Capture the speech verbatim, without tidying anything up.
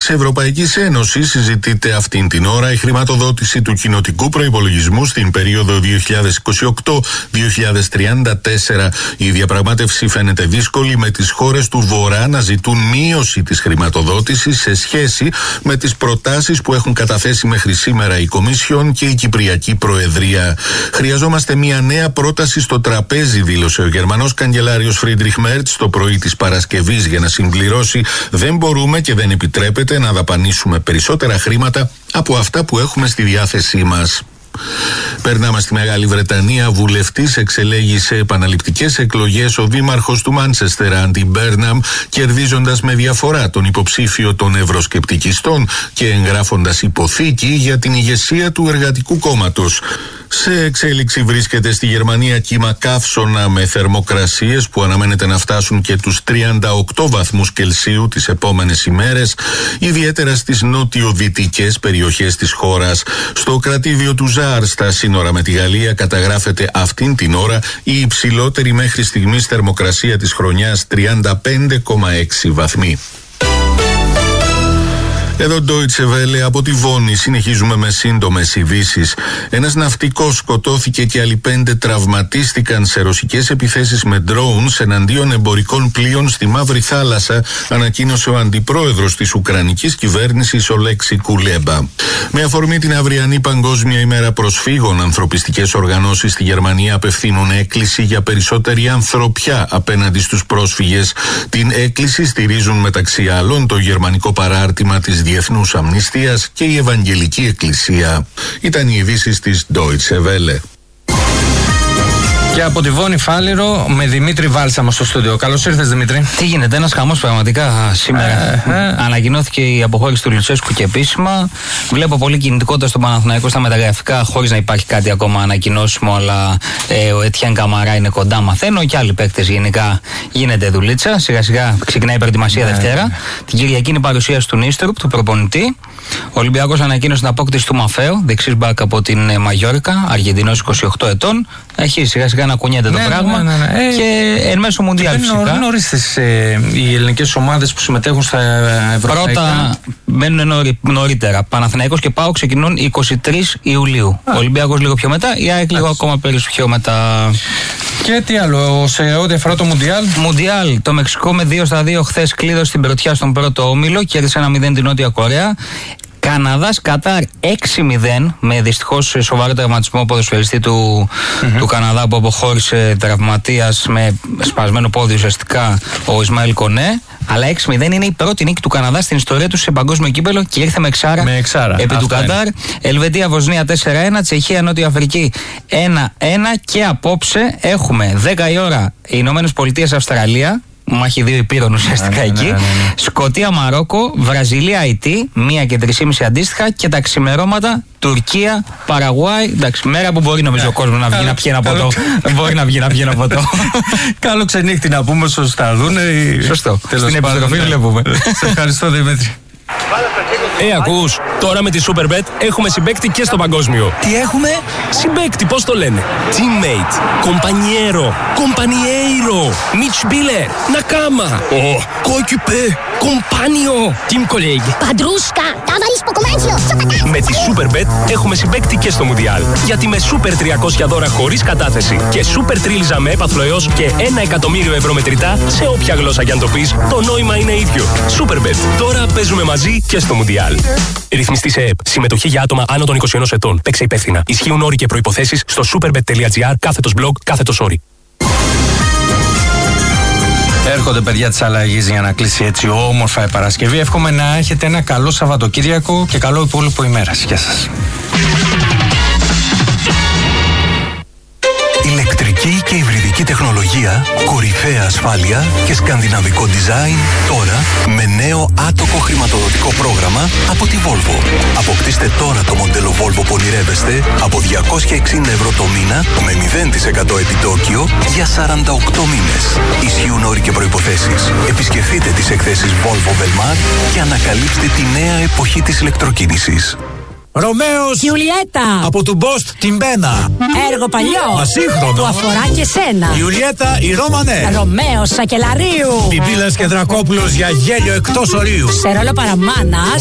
Ευρωπαϊκής Ένωσης συζητείται αυτήν την ώρα η χρηματοδότηση του κοινοτικού προϋπολογισμού στην περίοδο δύο χιλιάδες είκοσι οκτώ δύο χιλιάδες τριάντα τέσσερα. Η διαπραγμάτευση φαίνεται δύσκολη, με τις χώρες του Βορρά να ζητούν μείωση της χρηματοδότησης σε σχέση με τις προτάσεις που έχουν καταθέσει μέχρι σήμερα η Κομισιόν και η Κυπριακή Προεδρία. Χρειαζόμαστε μια νέα πρόταση στο τραπέζι, δήλωσε ο Γερμανός καγκελάριος Φρίντριχ Μέρτς το πρωί της Παρασκευής, για να συμπληρώσει: δεν μπορούμε και δεν επιτρέπεται να δαπανίσουμε περισσότερα χρήματα από αυτά που έχουμε στη διάθεσή μας. Περνάμε στη Μεγάλη Βρετανία. Βουλευτής εξελέγει σε επαναληπτικές εκλογές ο δήμαρχος του Μάντσεστερ, Άντι Μπέρναμ, κερδίζοντας με διαφορά τον υποψήφιο των ευρωσκεπτικιστών και εγγράφοντας υποθήκη για την ηγεσία του Εργατικού Κόμματος. Σε εξέλιξη βρίσκεται στη Γερμανία κύμα καύσωνα με θερμοκρασίες που αναμένεται να φτάσουν και τους τριάντα οκτώ βαθμούς Κελσίου τις επόμενες ημέρες, ιδιαίτερα στις νότιο-δυτικές περιοχές της χώρας. Στο κρατήδιο του Ζάρ, στα σύνορα με τη Γαλλία, καταγράφεται αυτήν την ώρα η υψηλότερη μέχρι στιγμής θερμοκρασία της χρονιάς, τριάντα πέντε κόμμα έξι βαθμοί. Εδώ Deutsche Welle από τη Βόνη, συνεχίζουμε με σύντομες ειδήσεις. Ένας ναυτικός σκοτώθηκε και άλλοι πέντε τραυματίστηκαν σε ρωσικές επιθέσεις με drones εναντίον εμπορικών πλοίων στη Μαύρη Θάλασσα, ανακοίνωσε ο αντιπρόεδρος της Ουκρανικής κυβέρνησης, ο Λέξη Κουλέμπα. Με αφορμή την αυριανή Παγκόσμια ημέρα προσφύγων, ανθρωπιστικές οργανώσεις στη Γερμανία απευθύνουν έκκληση για περισσότερη ανθρωπιά απέναντι στους πρόσφυγες. Την έκκληση στηρίζουν μεταξύ άλλων το γερμανικό παράρτημα της Διεθνούς Αμνηστίας και η Ευαγγελική Εκκλησία. Ήταν οι ειδήσεις της Deutsche Welle. Και από τη Βόνη Φάληρο με Δημήτρη Βάλσαμο στο στούντιο. Καλώς ήρθες, Δημήτρη. Τι γίνεται, ένας χαμός πραγματικά σήμερα. Ε, ε. Ανακοινώθηκε η αποχώρηση του Λουτσέσκου και επίσημα. Βλέπω πολύ κινητικότητα στον Παναθηναϊκό στα μεταγραφικά, χωρίς να υπάρχει κάτι ακόμα ανακοινώσιμο. Αλλά ε, ο Ετιέν Καμαρά είναι κοντά, μαθαίνω. Και άλλοι παίκτες γενικά γίνεται δουλίτσα. Σιγά σιγά ξεκινάει η προετοιμασία ναι. Δευτέρα. Την Κυριακή είναι η παρουσίαση του Νίστρουπ, του προπονητή. Ο Ολυμπιακός ανακοίνωσε την απόκτηση του Μαφέο, δεξής μπακ από την Μαγιόρκα, Αργεντινός είκοσι οκτώ ετών. Έχει σιγά σιγά να κουνιέται ναι, το πράγμα. Ναι, ναι, ναι. Και εν μέσω Μουντιάλ φυσικά. Είναι νωρίς ε, οι ελληνικές ομάδες που συμμετέχουν στα ευρωπαϊκά. Πρώτα μένουν νωρί, νωρίτερα. Παναθηναϊκός και ΠΑΟΚ ξεκινούν εικοστή τρίτη Ιουλίου. Ο Ολυμπιακός λίγο πιο μετά, η ΑΕΚ λίγο ακόμα περισσότερο μετά. Και τι άλλο, σε ό,τι αφορά το Μουντιάλ. Μουντιάλ, το Μεξικό με δύο στα δύο χθες κλείδωσε την πρωτιά στον πρώτο όμιλο, κέρδισε ένα μηδέν την Νότια Κορέα. Καναδάς Κατάρ έξι μηδέν, με δυστυχώς σοβαρό τραυματισμό ποδοσφαιριστή του, mm-hmm. του Καναδά που αποχώρησε τραυματίας με σπασμένο πόδι ουσιαστικά, ο Ισμαήλ Κονέ. Αλλά έξι μηδέν είναι η πρώτη νίκη του Καναδά στην ιστορία του σε παγκόσμιο κύπελο και ήρθε με εξάρα, με εξάρα. επί του Κατάρ. Ελβετία Βοσνία τέσσερα ένα, Τσεχία Νότια Αφρική ένα ένα και απόψε έχουμε δέκα η ώρα οι Ηνωμένες Πολιτείες Αυστραλία. Μάχη δύο υπήρων ουσιαστικά ναι, εκεί. Ναι, ναι, ναι. Σκωτία, Μαρόκο, Βραζιλία, Αιτή, μία και τρεισήμιση αντίστοιχα. Και τα ξημερώματα Τουρκία, Παραγουάη. Εντάξει, μέρα που μπορεί νομίζω ο κόσμος να βγει να πιει ένα ποτό. Μπορεί να βγει να πιει ένα ποτό. Καλό ξενύχτη να πούμε όσους τα δουν. Σωστό. Στην επιστροφή βλέπουμε. Σε ευχαριστώ, Δημήτρη. Ε, ακούς, τώρα με τη Superbet έχουμε συμπαίκτη και στο παγκόσμιο. Τι έχουμε? Συμπαίκτη, πώς το λένε? Teammate, compañero, compañeiro, Mitspieler, Nakama, oh, coéquipier, compagno, team colleague. Παντρούσκα, ταβαρίς ποκομάνσιο. Με τη Superbet έχουμε συμπαίκτη και στο Μουντιάλ. Γιατί με Super τριακόσια δώρα χωρίς κατάθεση και Super τρίλιζα με έπαθλο έως και ένα εκατομμύριο ευρώ μετρητά, σε όποια γλώσσα κι αν το πεις, το νόημα είναι ίδιο. Superbet, τώρα παίζουμε μαζί και στο Μουντιάλ. Ρυθμιστή σε ΕΕΠ. Συμμετοχή για άτομα άνω των είκοσι ενός ετών. Παίξε υπεύθυνα. Ισχύουν όροι και προϋποθέσεις στο superbet.gr κάθετος blog κάθετος όροι. Έρχονται παιδιά της αλλαγής για να κλείσει έτσι όμορφα η Παρασκευή. Εύχομαι να έχετε ένα καλό Σαββατοκύριακο και καλό υπόλοιπο ημέρας. Γεια σας. Ηλεκτρική και υβριδική τεχνολογία, κορυφαία ασφάλεια και σκανδιναβικό design τώρα με νέο άτοκο χρηματοδοτικό πρόγραμμα από τη Volvo. Αποκτήστε τώρα το μοντέλο Volvo που ονειρεύεστε από διακόσια εξήντα ευρώ το μήνα με μηδέν τοις εκατό επιτόκιο για σαράντα οκτώ μήνες. Ισχύουν όροι και προϋποθέσεις. Επισκεφτείτε τις εκθέσεις Volvo Velmar και ανακαλύψτε τη νέα εποχή της ηλεκτροκίνησης. Ρωμαίος Ιουλιέτα από του Μπόστ την Μπένα. Έργο παλιό Ασύγχρονο που αφορά και σένα. Ιουλιέτα η Ρώμανε. Ρωμαίος Σακελαρίου. Πιπίλας και Δρακόπουλος για γέλιο εκτός ορίου. Σε ρόλο παραμάνας